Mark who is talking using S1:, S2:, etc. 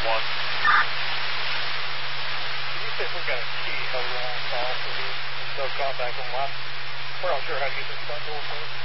S1: one.
S2: Can you see if we've got a key held on off of these? So call back on one. We're not sure how to get this front door closed.